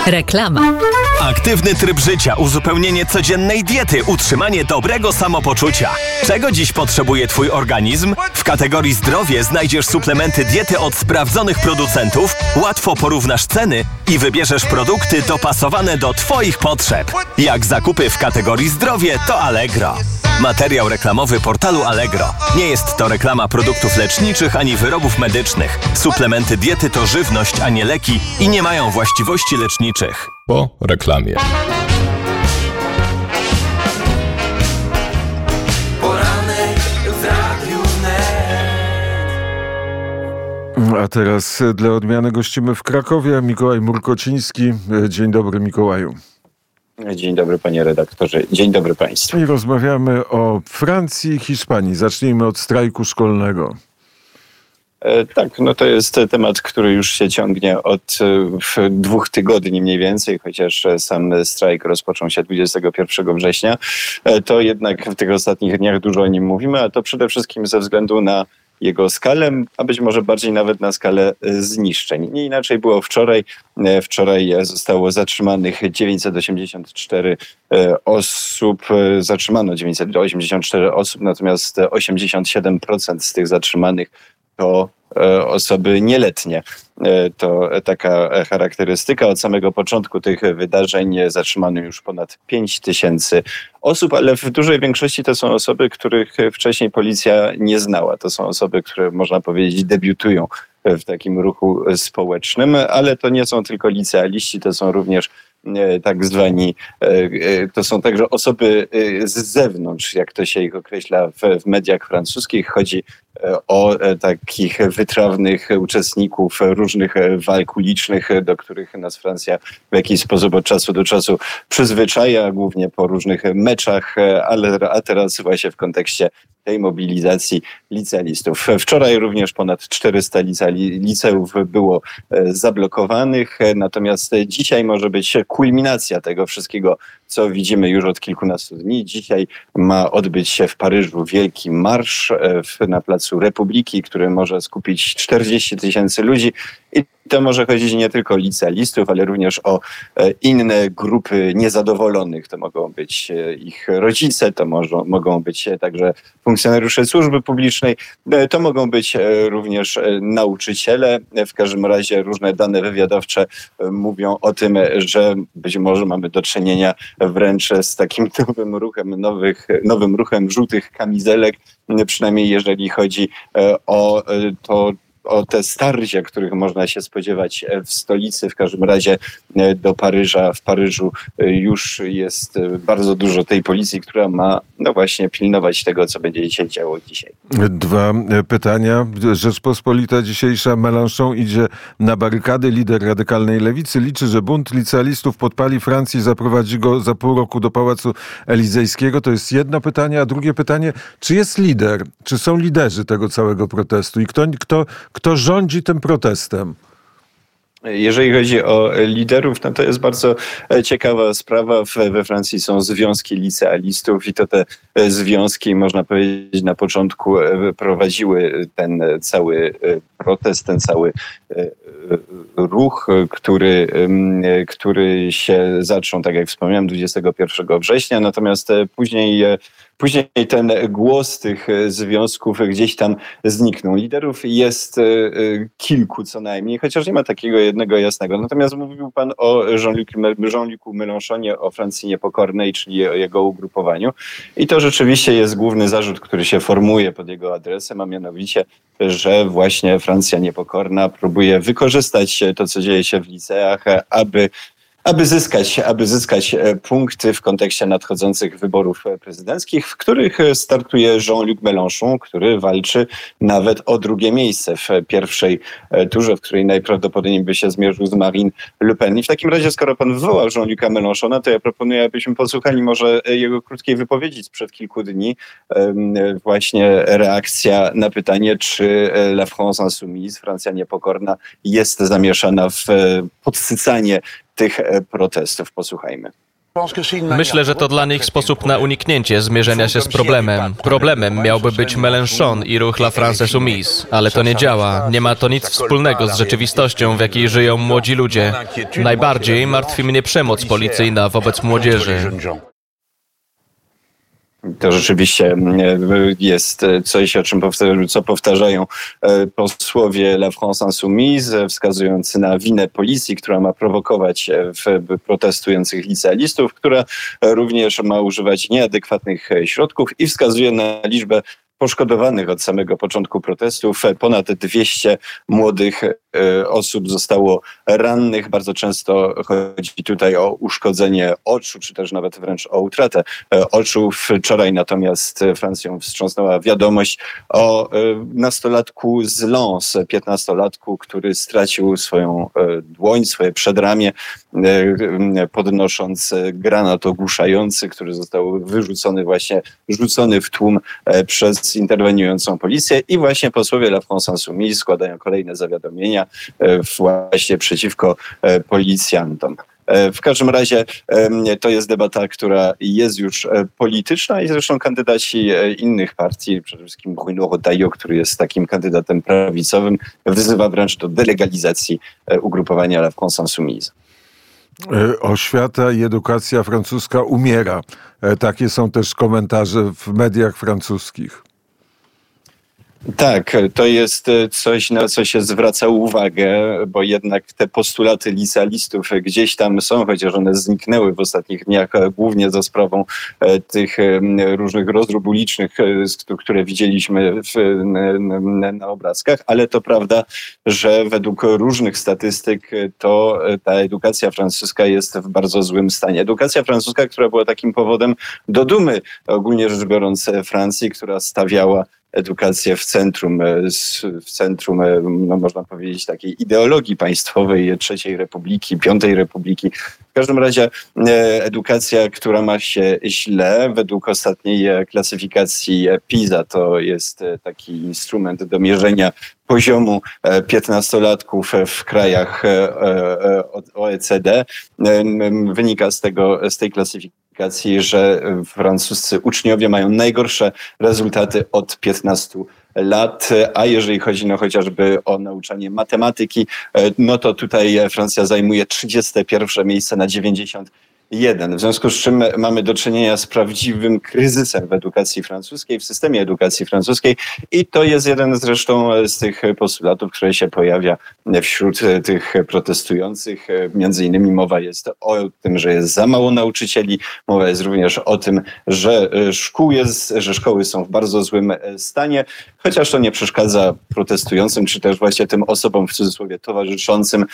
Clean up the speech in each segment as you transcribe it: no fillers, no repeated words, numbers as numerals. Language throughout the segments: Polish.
Reklama. Aktywny tryb życia, uzupełnienie codziennej diety, utrzymanie dobrego samopoczucia. Czego dziś potrzebuje Twój organizm? W kategorii zdrowie znajdziesz suplementy diety od sprawdzonych producentów, łatwo porównasz ceny i wybierzesz produkty dopasowane do Twoich potrzeb. Jak zakupy w kategorii zdrowie, to Allegro. Materiał reklamowy portalu Allegro. Nie jest to reklama produktów leczniczych ani wyrobów medycznych. Suplementy diety to żywność, a nie leki i nie mają właściwości leczniczych. Po reklamie. Poranek w Radiu Wnet. A teraz dla odmiany gościmy w Krakowie Mikołaj Murkociński. Dzień dobry, Mikołaju. Dzień dobry, panie redaktorze. Dzień dobry państwu. I rozmawiamy o Francji i Hiszpanii. Zacznijmy od strajku szkolnego. Tak, no to jest temat, który już się ciągnie od 2 tygodni mniej więcej, chociaż sam strajk rozpoczął się 21 września. To jednak w tych ostatnich dniach dużo o nim mówimy, a to przede wszystkim ze względu na jego skalę, a być może bardziej nawet na skalę zniszczeń. Nie inaczej było wczoraj. Wczoraj zostało zatrzymanych 984 osób. Zatrzymano 984 osób, natomiast 87% z tych zatrzymanych to osoby nieletnie. To taka charakterystyka. Od samego początku tych wydarzeń zatrzymano już ponad 5000 osób, ale w dużej większości to są osoby, których wcześniej policja nie znała. To są osoby, które można powiedzieć debiutują w takim ruchu społecznym, ale to nie są tylko licealiści, to są również tak zwani, to są także osoby z zewnątrz, jak to się ich określa w mediach francuskich. Chodzi o takich wytrawnych uczestników różnych walk ulicznych, do których nas Francja w jakiś sposób od czasu do czasu przyzwyczaja, głównie po różnych meczach, a teraz właśnie w kontekście tej mobilizacji licealistów. Wczoraj również ponad 400 liceów było zablokowanych, natomiast dzisiaj może być kulminacja tego wszystkiego, co widzimy już od kilkunastu dni. Dzisiaj ma odbyć się w Paryżu wielki marsz na Placu Republiki, który może skupić 40 000 ludzi. I to może chodzić nie tylko o licealistów, ale również o inne grupy niezadowolonych. To mogą być ich rodzice, to mogą być także funkcjonariusze służby publicznej, to mogą być również nauczyciele. W każdym razie różne dane wywiadowcze mówią o tym, że być może mamy do czynienia wręcz z takim nowym ruchem żółtych kamizelek, przynajmniej jeżeli chodzi o te starcia, których można się spodziewać w stolicy. W każdym razie do Paryża, w Paryżu już jest bardzo dużo tej policji, która ma właśnie pilnować tego, co będzie się działo dzisiaj. 2 pytania. Rzeczpospolita dzisiejsza. Mélenchon idzie na barykady. Lider radykalnej lewicy liczy, że bunt licealistów podpali Francję i zaprowadzi go za pół roku do Pałacu Elizejskiego. To jest jedno pytanie. A drugie pytanie, czy jest lider? Czy są liderzy tego całego protestu? I kto rządzi tym protestem? Jeżeli chodzi o liderów, no to jest bardzo ciekawa sprawa. We Francji są związki licealistów i to te związki, można powiedzieć, na początku prowadziły ten cały protest, ten cały ruch, który się zaczął, tak jak wspomniałem, 21 września, natomiast później ten głos tych związków gdzieś tam zniknął. Liderów jest kilku co najmniej, chociaż nie ma takiego jednego jasnego. Natomiast mówił pan o Jean-Lucu Mélenchonie, o Francji Niepokornej, czyli o jego ugrupowaniu. I to rzeczywiście jest główny zarzut, który się formuje pod jego adresem, a mianowicie, że właśnie Francja Niepokorna próbuje wykorzystać to, co dzieje się w liceach, aby zyskać punkty w kontekście nadchodzących wyborów prezydenckich, w których startuje Jean-Luc Mélenchon, który walczy nawet o drugie miejsce w pierwszej turze, w której najprawdopodobniej by się zmierzył z Marine Le Pen. I w takim razie, skoro pan wywołał Jean-Luca Mélenchona, to ja proponuję, abyśmy posłuchali może jego krótkiej wypowiedzi sprzed kilku dni. Właśnie reakcja na pytanie, czy La France Insoumise, Francja Niepokorna, jest zamieszana w podsycanie tych protestów. Posłuchajmy. Myślę, że to dla nich sposób na uniknięcie zmierzenia się z problemem. Problemem miałby być Mélenchon i ruch La France Insoumise, ale to nie działa. Nie ma to nic wspólnego z rzeczywistością, w jakiej żyją młodzi ludzie. Najbardziej martwi mnie przemoc policyjna wobec młodzieży. To rzeczywiście jest coś, o czym powtarzają posłowie La France Insoumise, wskazując na winę policji, która ma prowokować protestujących licealistów, która również ma używać nieadekwatnych środków i wskazuje na liczbę poszkodowanych od samego początku protestów. Ponad 200 młodych osób zostało rannych. Bardzo często chodzi tutaj o uszkodzenie oczu, czy też nawet wręcz o utratę oczu. Wczoraj natomiast Francją wstrząsnęła wiadomość o nastolatku z Lens, 15-latku, który stracił swoją dłoń, swoje przedramię, podnosząc granat ogłuszający, który został rzucony w tłum przez interweniującą policję i właśnie posłowie La France Insoumise składają kolejne zawiadomienia właśnie przeciwko policjantom. W każdym razie to jest debata, która jest już polityczna i zresztą kandydaci innych partii, przede wszystkim Bruno Retailleau, który jest takim kandydatem prawicowym, wzywa wręcz do delegalizacji ugrupowania La France Insoumise. Oświata i edukacja francuska umiera. Takie są też komentarze w mediach francuskich. Tak, to jest coś, na co się zwraca uwagę, bo jednak te postulaty licealistów gdzieś tam są, chociaż one zniknęły w ostatnich dniach, głównie za sprawą tych różnych rozdrób ulicznych, które widzieliśmy na obrazkach, ale to prawda, że według różnych statystyk to ta edukacja francuska jest w bardzo złym stanie. Edukacja francuska, która była takim powodem do dumy, ogólnie rzecz biorąc, Francji, która stawiała edukację w centrum, no można powiedzieć, takiej ideologii państwowej III Republiki, V Republiki. W każdym razie edukacja, która ma się źle, według ostatniej klasyfikacji PISA, to jest taki instrument do mierzenia poziomu 15-latków w krajach OECD. Wynika z tej klasyfikacji, że francuscy uczniowie mają najgorsze rezultaty od 15 lat, a jeżeli chodzi chociażby o nauczanie matematyki, no to tutaj Francja zajmuje 31 miejsce na 91. W związku z czym mamy do czynienia z prawdziwym kryzysem w edukacji francuskiej, w systemie edukacji francuskiej i to jest jeden zresztą z tych postulatów, które się pojawia wśród tych protestujących. Między innymi mowa jest o tym, że jest za mało nauczycieli, mowa jest również o tym, że szkoły są w bardzo złym stanie, chociaż to nie przeszkadza protestującym, czy też właśnie tym osobom w cudzysłowie towarzyszącym,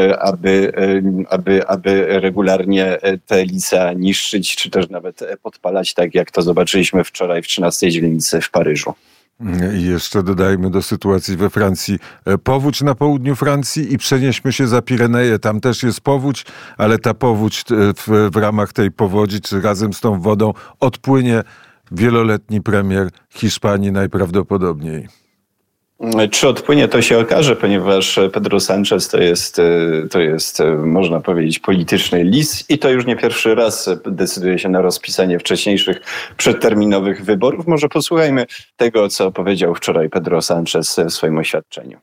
aby regularnie te licea niszczyć, czy też nawet podpalać, tak jak to zobaczyliśmy wczoraj w 13 dzielnicy w Paryżu. I jeszcze dodajmy do sytuacji we Francji powódź na południu Francji i przenieśmy się za Pireneje. Tam też jest powódź, ale ta powódź w ramach tej powodzi, czy razem z tą wodą odpłynie wieloletni premier Hiszpanii najprawdopodobniej. Czy odpłynie, to się okaże, ponieważ Pedro Sánchez to jest, można powiedzieć, polityczny lis i to już nie pierwszy raz decyduje się na rozpisanie wcześniejszych przedterminowych wyborów. Może posłuchajmy tego, co powiedział wczoraj Pedro Sánchez w swoim oświadczeniu.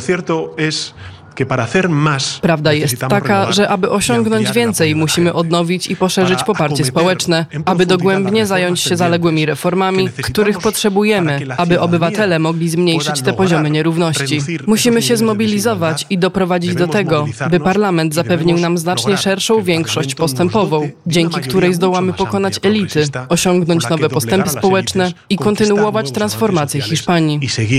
Prawda jest taka, że aby osiągnąć więcej, musimy odnowić i poszerzyć poparcie społeczne, aby dogłębnie zająć się zaległymi reformami, których potrzebujemy, aby obywatele mogli zmniejszyć te poziomy nierówności. Musimy się zmobilizować i doprowadzić do tego, by parlament zapewnił nam znacznie szerszą większość postępową, dzięki której zdołamy pokonać elity, osiągnąć nowe postępy społeczne i kontynuować transformację Hiszpanii.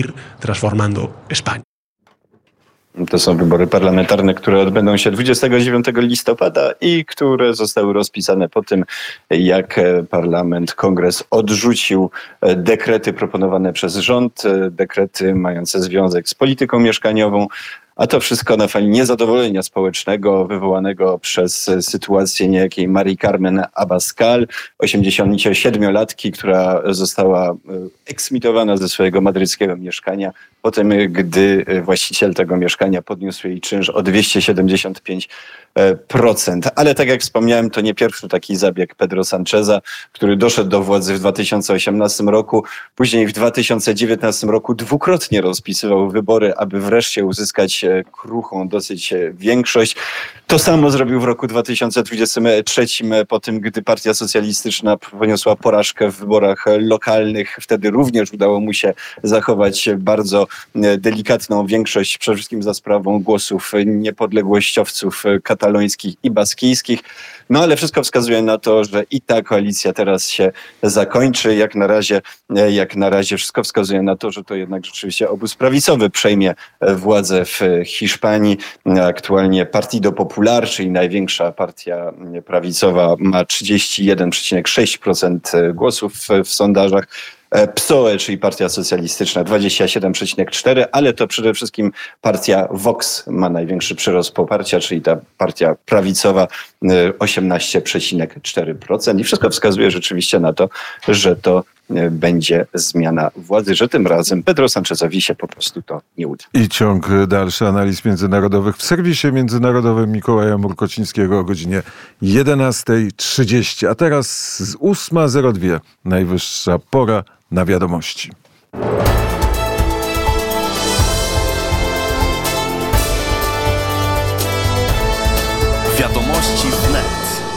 To są wybory parlamentarne, które odbędą się 29 listopada i które zostały rozpisane po tym, jak kongres odrzucił dekrety proponowane przez rząd, dekrety mające związek z polityką mieszkaniową, a to wszystko na fali niezadowolenia społecznego wywołanego przez sytuację niejakiej Marii Carmen Abascal, 87-latki, która została eksmitowana ze swojego madryckiego mieszkania po tym, gdy właściciel tego mieszkania podniósł jej czynsz o 275%. Ale tak jak wspomniałem, to nie pierwszy taki zabieg Pedro Sancheza, który doszedł do władzy w 2018 roku. Później w 2019 roku dwukrotnie rozpisywał wybory, aby wreszcie uzyskać kruchą dosyć większość. To samo zrobił w roku 2023, po tym, gdy Partia Socjalistyczna poniosła porażkę w wyborach lokalnych. Wtedy również udało mu się zachować bardzo delikatną większość, przede wszystkim za sprawą głosów niepodległościowców katalońskich i baskijskich. No ale wszystko wskazuje na to, że i ta koalicja teraz się zakończy. Jak na razie wszystko wskazuje na to, że to jednak rzeczywiście obóz prawicowy przejmie władzę w Hiszpanii. Aktualnie Partido Popular, czyli największa partia prawicowa, ma 31,6% głosów w sondażach. PSOE, czyli Partia Socjalistyczna, 27,4%, ale to przede wszystkim partia Vox ma największy przyrost poparcia, czyli ta partia prawicowa 18,4%. I wszystko wskazuje rzeczywiście na to, że to będzie zmiana władzy, że tym razem Pedro Sanchezowi się po prostu to nie uda. I ciąg dalszy analiz międzynarodowych w serwisie międzynarodowym Mikołaja Murkocińskiego o godzinie 11:30. A teraz 8:02. Najwyższa pora na wiadomości. Wiadomości wnet.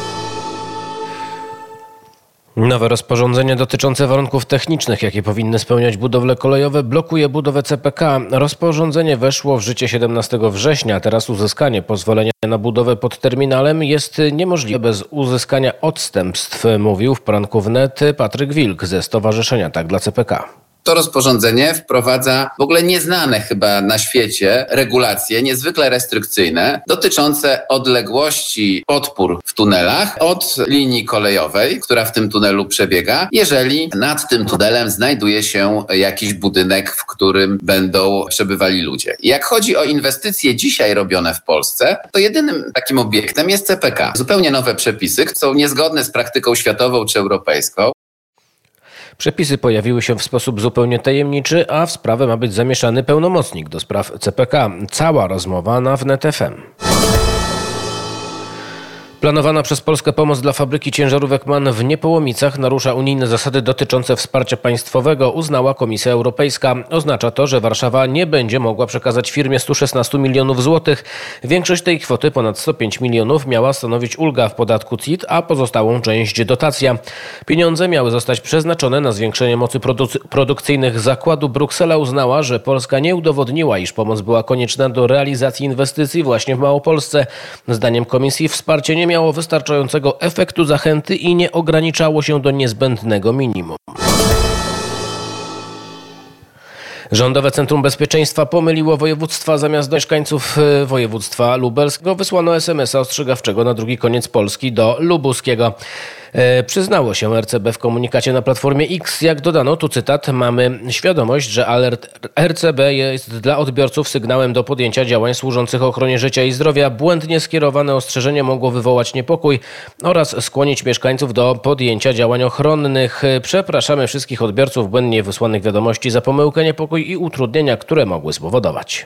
Nowe rozporządzenie dotyczące warunków technicznych, jakie powinny spełniać budowle kolejowe, blokuje budowę CPK. Rozporządzenie weszło w życie 17 września, a teraz uzyskanie pozwolenia na budowę pod terminalem jest niemożliwe bez uzyskania odstępstw, mówił w poranku wnet Patryk Wilk ze Stowarzyszenia Tak dla CPK. To rozporządzenie wprowadza w ogóle nieznane chyba na świecie regulacje niezwykle restrykcyjne dotyczące odległości podpór w tunelach od linii kolejowej, która w tym tunelu przebiega, jeżeli nad tym tunelem znajduje się jakiś budynek, w którym będą przebywali ludzie. Jak chodzi o inwestycje dzisiaj robione w Polsce, to jedynym takim obiektem jest CPK. Zupełnie nowe przepisy są niezgodne z praktyką światową czy europejską. Przepisy pojawiły się w sposób zupełnie tajemniczy, a w sprawę ma być zamieszany pełnomocnik do spraw CPK. Cała rozmowa na wnet FM. Planowana przez Polskę pomoc dla fabryki ciężarówek MAN w Niepołomicach narusza unijne zasady dotyczące wsparcia państwowego, uznała Komisja Europejska. Oznacza to, że Warszawa nie będzie mogła przekazać firmie 116 milionów złotych. Większość tej kwoty, ponad 105 milionów, miała stanowić ulga w podatku CIT, a pozostałą część dotacja. Pieniądze miały zostać przeznaczone na zwiększenie mocy produkcyjnych zakładu. Bruksela uznała, że Polska nie udowodniła, iż pomoc była konieczna do realizacji inwestycji właśnie w Małopolsce. Zdaniem Komisji wsparcie nie miało wystarczającego efektu zachęty i nie ograniczało się do niezbędnego minimum. Rządowe Centrum Bezpieczeństwa pomyliło województwa. Zamiast do mieszkańców województwa lubelskiego wysłano SMS-a ostrzegawczego na drugi koniec Polski do lubuskiego. Przyznało się RCB w komunikacie na Platformie X. Jak dodano, tu cytat, mamy świadomość, że alert RCB jest dla odbiorców sygnałem do podjęcia działań służących ochronie życia i zdrowia. Błędnie skierowane ostrzeżenie mogło wywołać niepokój oraz skłonić mieszkańców do podjęcia działań ochronnych. Przepraszamy wszystkich odbiorców błędnie wysłanych wiadomości za pomyłkę, niepokój i utrudnienia, które mogły spowodować.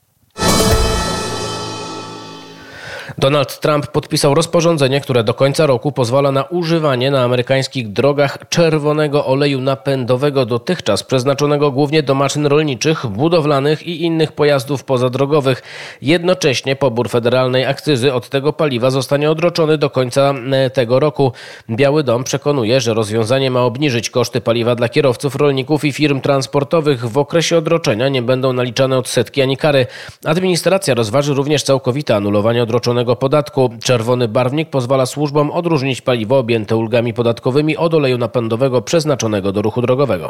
Donald Trump podpisał rozporządzenie, które do końca roku pozwala na używanie na amerykańskich drogach czerwonego oleju napędowego, dotychczas przeznaczonego głównie do maszyn rolniczych, budowlanych i innych pojazdów pozadrogowych. Jednocześnie pobór federalnej akcyzy od tego paliwa zostanie odroczony do końca tego roku. Biały Dom przekonuje, że rozwiązanie ma obniżyć koszty paliwa dla kierowców, rolników i firm transportowych. W okresie odroczenia nie będą naliczane odsetki ani kary. Administracja rozważy również całkowite anulowanie odroczonego podatku. Czerwony barwnik pozwala służbom odróżnić paliwo objęte ulgami podatkowymi od oleju napędowego przeznaczonego do ruchu drogowego.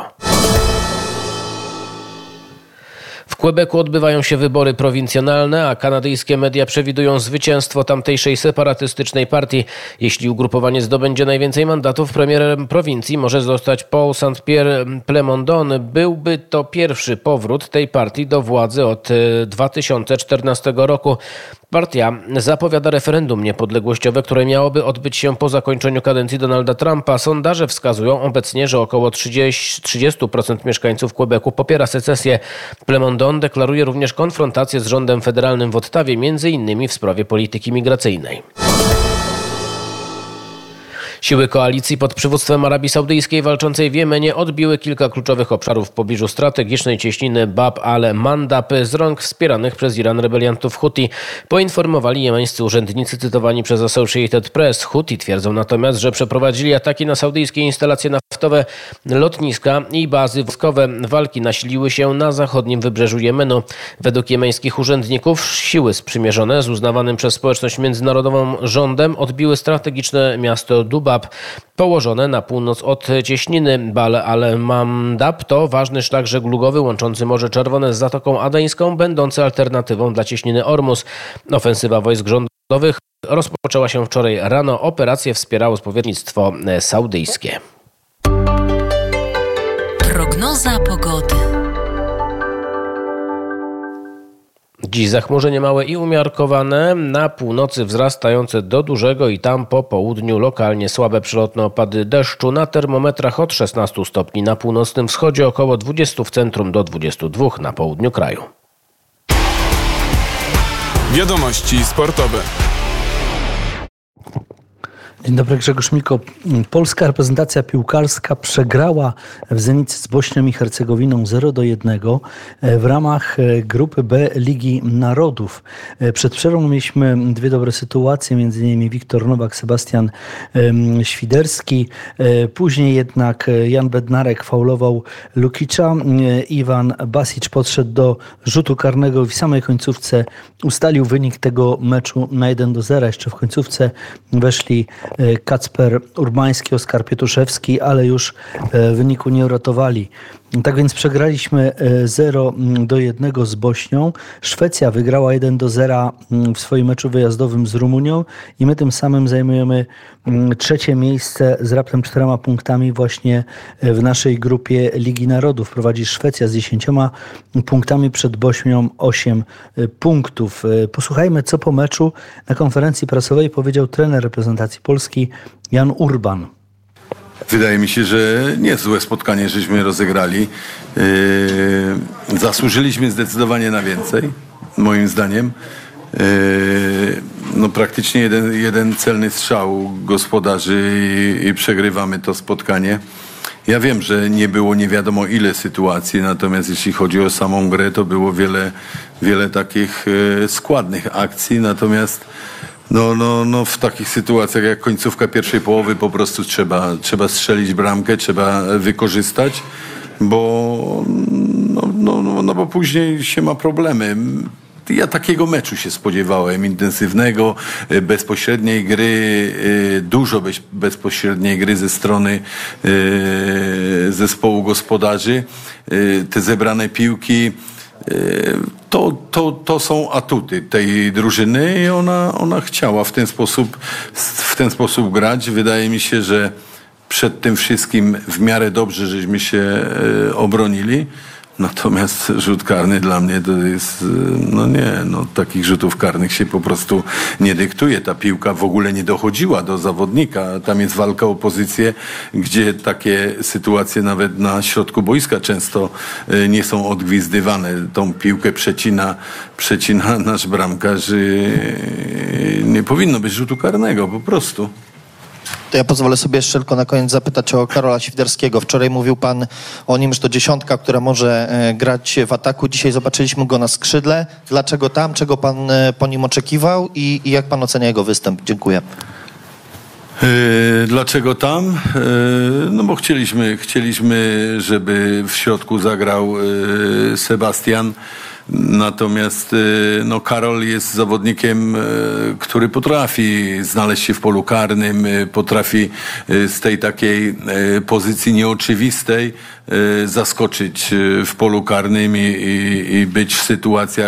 W Quebecu odbywają się wybory prowincjonalne, a kanadyjskie media przewidują zwycięstwo tamtejszej separatystycznej partii. Jeśli ugrupowanie zdobędzie najwięcej mandatów, premierem prowincji może zostać Paul Saint-Pierre Plamondon. Byłby to pierwszy powrót tej partii do władzy od 2014 roku. Partia zapowiada referendum niepodległościowe, które miałoby odbyć się po zakończeniu kadencji Donalda Trumpa. Sondaże wskazują obecnie, że około 30% mieszkańców Quebecu popiera secesję. Plamondon Don deklaruje również konfrontację z rządem federalnym w Ottawie, m.in. w sprawie polityki migracyjnej. Siły koalicji pod przywództwem Arabii Saudyjskiej walczącej w Jemenie odbiły kilka kluczowych obszarów w pobliżu strategicznej cieśniny Bab al-Mandab z rąk wspieranych przez Iran rebeliantów Huti, poinformowali jemeńscy urzędnicy cytowani przez Associated Press. Huti twierdzą natomiast, że przeprowadzili ataki na saudyjskie instalacje naftowe, lotniska i bazy wojskowe. Walki nasiliły się na zachodnim wybrzeżu Jemenu. Według jemeńskich urzędników siły sprzymierzone z uznawanym przez społeczność międzynarodową rządem odbiły strategiczne miasto Dubab, położone na północ od cieśniny. Bab al-Mandab to ważny szlak żeglugowy łączący Morze Czerwone z Zatoką Adeńską, będący alternatywą dla cieśniny Ormus. Ofensywa wojsk rządowych rozpoczęła się wczoraj rano. Operację wspierało spowiednictwo saudyjskie. Prognoza pogody. Dziś zachmurzenie małe i umiarkowane, na północy wzrastające do dużego i tam po południu lokalnie słabe przelotne opady deszczu, na termometrach od 16 stopni na północnym wschodzie, około 20 w centrum do 22 na południu kraju. Wiadomości sportowe. Dzień dobry, Grzegorz Miko. Polska reprezentacja piłkarska przegrała w Zenicie z Bośnią i Hercegowiną 0-1 w ramach grupy B Ligi Narodów. Przed przerwą mieliśmy dwie dobre sytuacje, m.in. Wiktor Nowak, Sebastian Świderski. Później jednak Jan Bednarek faulował Lukicza. Iwan Basic podszedł do rzutu karnego i w samej końcówce ustalił wynik tego meczu na 1-0. Jeszcze w końcówce weszli Kacper Urbański, Oskar Pietuszewski, ale już wyniku nie uratowali. Tak więc przegraliśmy 0-1 z Bośnią. Szwecja wygrała 1-0 w swoim meczu wyjazdowym z Rumunią i my tym samym zajmujemy trzecie miejsce z raptem 4 punktami właśnie w naszej grupie Ligi Narodów. Prowadzi Szwecja z 10 punktami, przed Bośnią 8 punktów. Posłuchajmy, co po meczu na konferencji prasowej powiedział trener reprezentacji Polski Jan Urban. Wydaje mi się, że niezłe spotkanie żeśmy rozegrali. Zasłużyliśmy zdecydowanie na więcej, moim zdaniem. No praktycznie jeden celny strzał gospodarzy i przegrywamy to spotkanie. Ja wiem, że nie było nie wiadomo ile sytuacji, natomiast jeśli chodzi o samą grę, to było wiele takich składnych akcji, natomiast no w takich sytuacjach jak końcówka pierwszej połowy po prostu trzeba strzelić bramkę, trzeba wykorzystać, bo bo później się ma problemy. Ja takiego meczu się spodziewałem, intensywnego, bezpośredniej gry, dużo bezpośredniej gry ze strony zespołu gospodarzy. Te zebrane piłki to są atuty tej drużyny i ona chciała w ten sposób grać. Wydaje mi się, że przed tym wszystkim w miarę dobrze żeśmy się obronili. Natomiast rzut karny dla mnie to jest, takich rzutów karnych się po prostu nie dyktuje. Ta piłka w ogóle nie dochodziła do zawodnika. Tam jest walka o pozycję, gdzie takie sytuacje nawet na środku boiska często nie są odgwizdywane. Tą piłkę przecina nasz bramkarz. Nie powinno być rzutu karnego po prostu. To ja pozwolę sobie jeszcze tylko na koniec zapytać o Karola Świderskiego. Wczoraj mówił pan o nim, że to dziesiątka, która może grać w ataku. Dzisiaj zobaczyliśmy go na skrzydle. Dlaczego tam? Czego pan po nim oczekiwał? I jak pan ocenia jego występ? Dziękuję. Dlaczego tam? No bo chcieliśmy, żeby w środku zagrał Sebastian. Natomiast Karol jest zawodnikiem, który potrafi znaleźć się w polu karnym, potrafi z tej takiej pozycji nieoczywistej zaskoczyć w polu karnym i być w sytuacjach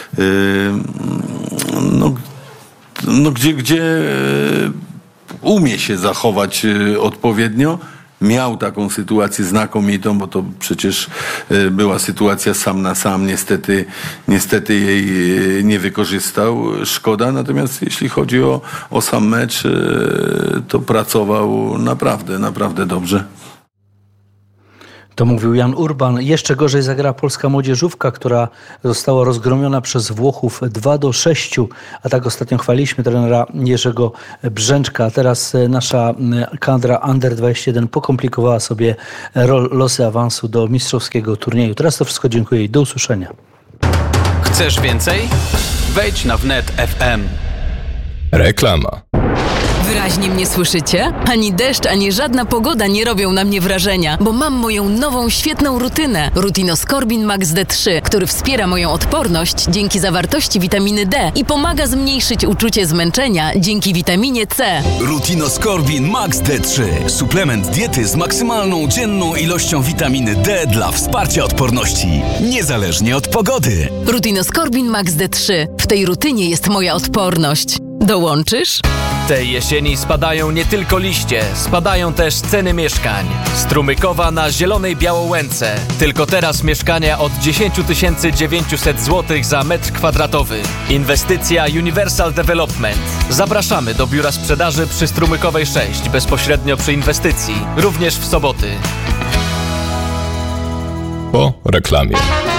gdzie umie się zachować odpowiednio. Miał taką sytuację znakomitą, bo to przecież była sytuacja sam na sam. Niestety jej nie wykorzystał. Szkoda. Natomiast jeśli chodzi o sam mecz, to pracował naprawdę dobrze. To mówił Jan Urban. Jeszcze gorzej zagrała polska młodzieżówka, która została rozgromiona przez Włochów 2-6. A tak ostatnio chwaliliśmy trenera Jerzego Brzęczka. A teraz nasza kadra Under 21 pokomplikowała sobie losy awansu do mistrzowskiego turnieju. Teraz to wszystko, dziękuję i do usłyszenia. Chcesz więcej? Wejdź na wnet FM. Reklama. Wyraźnie mnie słyszycie? Ani deszcz, ani żadna pogoda nie robią na mnie wrażenia, bo mam moją nową, świetną rutynę. Rutinoskorbin Max D3, który wspiera moją odporność dzięki zawartości witaminy D i pomaga zmniejszyć uczucie zmęczenia dzięki witaminie C. Rutinoskorbin Max D3. Suplement diety z maksymalną dzienną ilością witaminy D dla wsparcia odporności, niezależnie od pogody. Rutinoskorbin Max D3. W tej rutynie jest moja odporność. Dołączysz? Tej jesieni spadają nie tylko liście, spadają też ceny mieszkań. Strumykowa na Zielonej Białołęce. Tylko teraz mieszkania od 10 900 zł za metr kwadratowy. Inwestycja Universal Development. Zapraszamy do biura sprzedaży przy Strumykowej 6, bezpośrednio przy inwestycji, również w soboty. Po reklamie.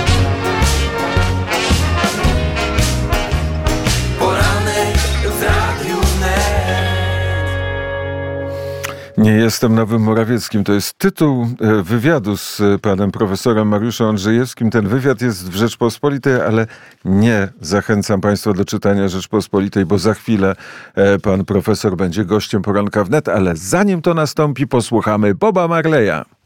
Nie jestem nowym Morawieckim. To jest tytuł wywiadu z panem profesorem Mariuszem Andrzejewskim. Ten wywiad jest w Rzeczpospolitej, ale nie zachęcam państwa do czytania Rzeczpospolitej, bo za chwilę pan profesor będzie gościem Poranka Wnet, ale zanim to nastąpi, posłuchamy Boba Marleya.